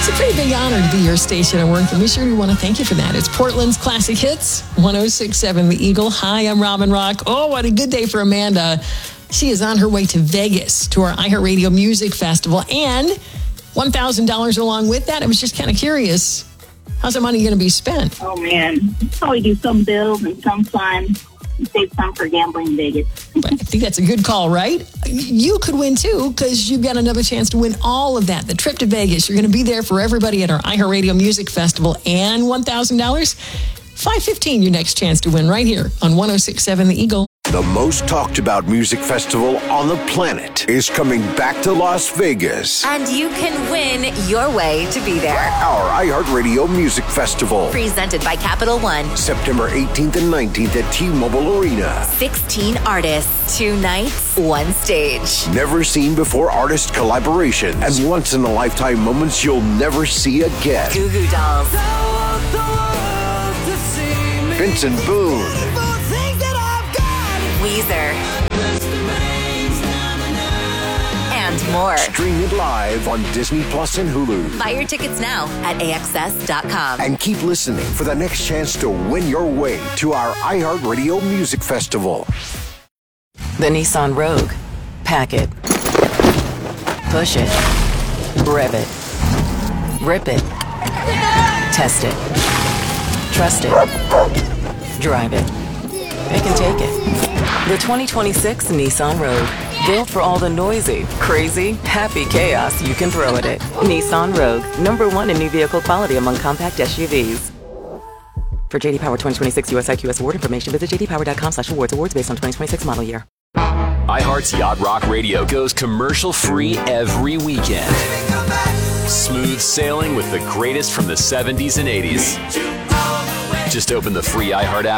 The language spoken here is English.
a pretty big honor to be your station at work, and we sure do want to thank you for that. It's Portland's Classic Hits, 106.7 The Eagle. Hi, I'm Robin Rock. Oh, what a good day for Amanda. She is on her way to Vegas to our iHeartRadio Music Festival, and $1,000 along with that. I was just kind of curious, how's that money going to be spent? Oh, man. Probably do some bills and some fun. Save some for gambling in Vegas. I think that's a good call, right? You could win, too, because you've got another chance to win all of that. The trip to Vegas, you're going to be there for everybody at our iHeartRadio Music Festival, and $1,000. $515, your next chance to win right here on 106.7 The Eagle. The most talked about music festival on the planet is coming back to Las Vegas. And you can win your way to be there. Our iHeartRadio Music Festival. Presented by Capital One. September 18th and 19th at T-Mobile Arena. 16 artists, 2 nights, 1 stage. Never seen before artist collaborations and once-in-a-lifetime moments you'll never see again. Goo Goo Dolls. Vincent Boone. Weezer. And more. Stream it live on Disney Plus and Hulu. Buy your tickets now at AXS.com. And keep listening for the next chance to win your way to our iHeartRadio Music Festival. The Nissan Rogue. Pack it. Push it. Rev it. Rip it. Test it. Trust it. Drive it. It can take it. The 2026 Nissan Rogue. Built for all the noisy, crazy, happy chaos you can throw at it. Nissan Rogue. #1 in new vehicle quality among compact SUVs. For JD Power 2026 US IQS award information, visit jdpower.com/awards. Awards based on 2026 model year. iHeart's Yacht Rock Radio goes commercial-free every weekend. Smooth sailing with the greatest from the 70s and 80s. Just open the free iHeart app